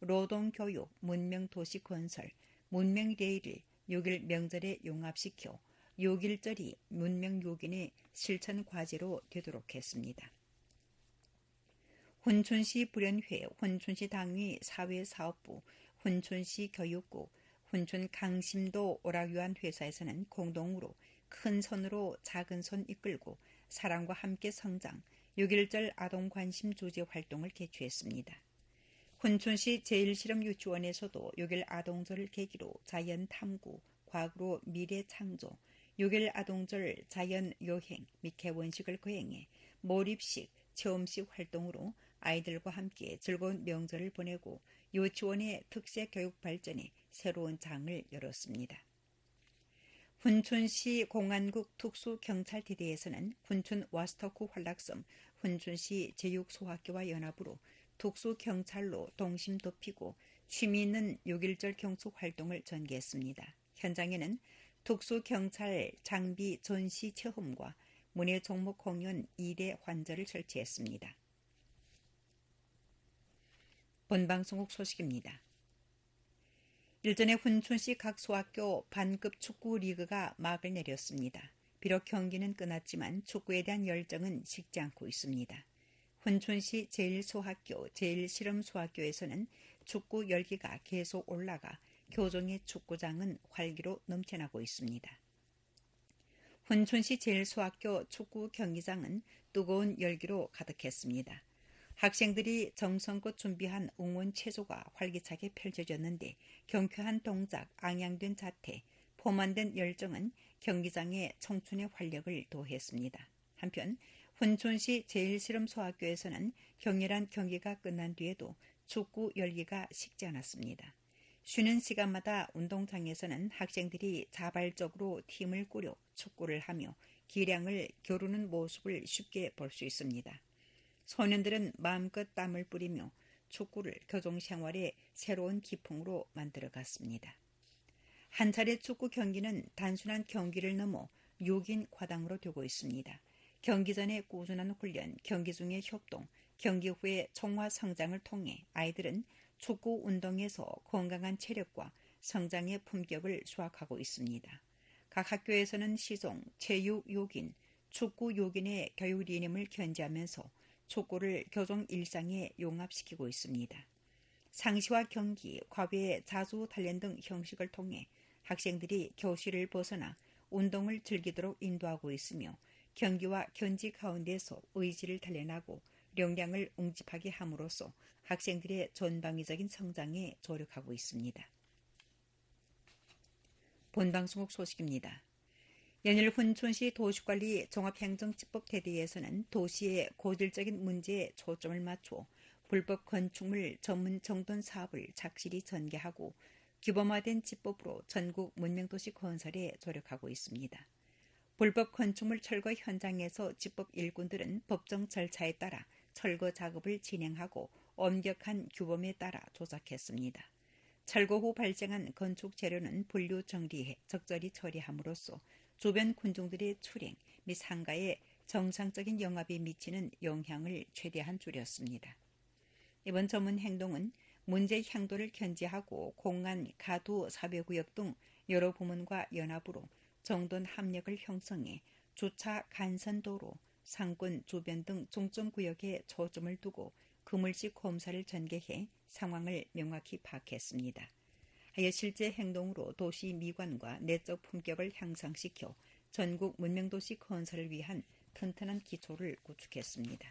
노동교육, 문명도시 건설, 문명레일을 6일 명절에 융합시켜 6.1절이 문명요긴의 실천과제로 되도록 했습니다. 훈춘시 불연회, 훈춘시 당위 사회사업부, 훈춘시 교육국, 훈춘 강심도 오락유한 회사에서는 공동으로 큰 손으로 작은 손 이끌고 사랑과 함께 성장, 6.1절 아동관심 조제 활동을 개최했습니다. 훈춘시 제1실험유치원에서도 6.1 아동절을 계기로 자연탐구, 과학으로 미래창조, 6.1 아동절 자연여행 및 개원식을 거행해 몰입식, 체험식 활동으로 아이들과 함께 즐거운 명절을 보내고 유치원의 특색 교육 발전에 새로운 장을 열었습니다. 훈춘시 공안국 특수경찰대대에서는 훈춘 와스터쿠 활락섬 훈춘시 제6소학교와 연합으로 특수경찰로 동심 돋피고 취미 있는 6.1절 경축 활동을 전개했습니다. 현장에는 특수경찰 장비 전시 체험과 문예 종목 공연 2대 환자를 설치했습니다. 본방송국 소식입니다. 일전에 훈춘시 각 소학교 반급 축구 리그가 막을 내렸습니다. 비록 경기는 끝났지만 축구에 대한 열정은 식지 않고 있습니다. 훈춘시 제1소학교, 제1실험소학교에서는 축구 열기가 계속 올라가 교정의 축구장은 활기로 넘쳐나고 있습니다. 훈춘시 제1소학교 축구 경기장은 뜨거운 열기로 가득했습니다. 학생들이 정성껏 준비한 응원 체조가 활기차게 펼쳐졌는데 경쾌한 동작, 앙양된 자태, 포만된 열정은 경기장에 청춘의 활력을 더했습니다. 한편 훈춘시 제1실험소학교에서는 격렬한 경기가 끝난 뒤에도 축구 열기가 식지 않았습니다. 쉬는 시간마다 운동장에서는 학생들이 자발적으로 팀을 꾸려 축구를 하며 기량을 겨루는 모습을 쉽게 볼 수 있습니다. 소년들은 마음껏 땀을 뿌리며 축구를 교정생활의 새로운 기풍으로 만들어갔습니다. 한 차례 축구 경기는 단순한 경기를 넘어 6인 과당으로 되고 있습니다. 경기 전에 꾸준한 훈련, 경기 중의 협동, 경기 후의 총화 성장을 통해 아이들은 축구 운동에서 건강한 체력과 성장의 품격을 수확하고 있습니다. 각 학교에서는 시종, 체육 요긴, 축구 요긴의 교육 이념을 견지하면서 축구를 교정 일상에 용합시키고 있습니다. 상시와 경기, 과외, 자주 단련 등 형식을 통해 학생들이 교실을 벗어나 운동을 즐기도록 인도하고 있으며 경기와 견지 가운데서 의지를 단련하고 역량을 웅집하게 함으로써 학생들의 전방위적인 성장에 조력하고 있습니다. 본방송국 소식입니다. 연일 훈춘시 도시관리 종합행정집법대대에서는 도시의 고질적인 문제에 초점을 맞춰 불법 건축물 전문 정돈 사업을 착실히 전개하고 규범화된 집법으로 전국 문명도시 건설에 조력하고 있습니다. 불법 건축물 철거 현장에서 집법 일꾼들은 법정 절차에 따라 철거 작업을 진행하고 엄격한 규범에 따라 조작했습니다. 철거 후 발생한 건축 재료는 분류 정리해 적절히 처리함으로써 주변 군중들의 출행 및 상가에 정상적인 영업에 미치는 영향을 최대한 줄였습니다. 이번 전문 행동은 문제 향도를 견지하고 공안, 가두, 사회구역 등 여러 부문과 연합으로 정돈 합력을 형성해 주차 간선도로, 상권 주변 등 중점구역에 초점을 두고 그물식 검사를 전개해 상황을 명확히 파악했습니다. 하여 실제 행동으로 도시 미관과 내적 품격을 향상시켜 전국 문명도시 건설을 위한 튼튼한 기초를 구축했습니다.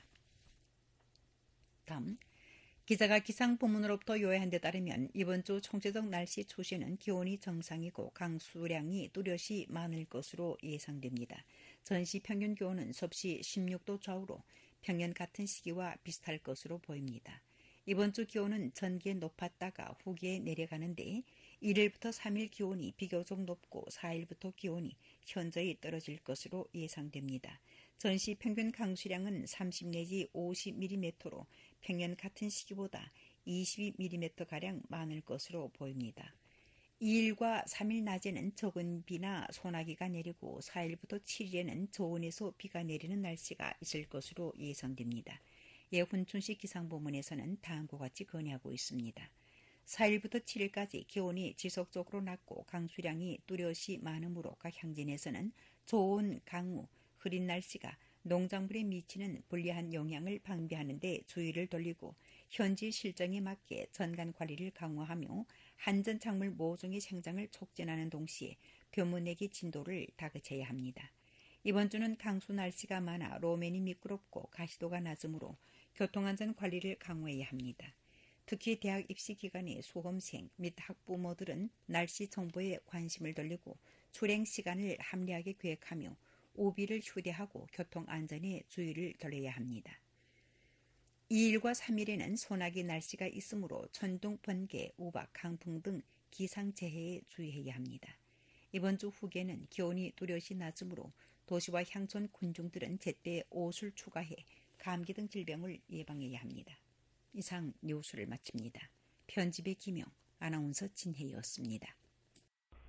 다음, 기자가 기상부문으로부터 요약한 데 따르면 이번 주 총체적 날씨 추세는 기온이 정상이고 강수량이 뚜렷이 많을 것으로 예상됩니다. 전시 평균 기온은 섭씨 16도 좌우로 평년 같은 시기와 비슷할 것으로 보입니다. 이번 주 기온은 전기에 높았다가 후기에 내려가는데 1일부터 3일 기온이 비교적 높고 4일부터 기온이 현저히 떨어질 것으로 예상됩니다. 전시 평균 강수량은 30 내지 50mm로 평년 같은 시기보다 22mm가량 많을 것으로 보입니다. 2일과 3일 낮에는 적은 비나 소나기가 내리고 4일부터 7일에는 저온에서 비가 내리는 날씨가 있을 것으로 예상됩니다. 훈춘시 기상부문에서는 다음과 같이 건의하고 있습니다. 4일부터 7일까지 기온이 지속적으로 낮고 강수량이 뚜렷이 많으므로 각 향진에서는 좋은 강우, 흐린 날씨가 농작물에 미치는 불리한 영향을 방비하는 데 주의를 돌리고 현지 실정에 맞게 전간 관리를 강화하며 한전 작물 모종의 생장을 촉진하는 동시에 교문내기 진도를 다그쳐야 합니다. 이번 주는 강수 날씨가 많아 로면이 미끄럽고 가시도가 낮으므로 교통안전 관리를 강화해야 합니다. 특히 대학 입시 기간에 수험생 및 학부모들은 날씨 정보에 관심을 돌리고 출행 시간을 합리하게 계획하며 우비를 휴대하고 교통 안전에 주의를 기울여야 합니다. 2일과 3일에는 소나기 날씨가 있으므로 천둥, 번개, 우박, 강풍 등 기상재해에 주의해야 합니다. 이번 주 후에는 기온이 뚜렷이 낮으므로 도시와 향촌 군중들은 제때 옷을 추가해 감기 등 질병을 예방해야 합니다. 이상 뉴스를 마칩니다. 편집의 김영, 아나운서 진혜였습니다.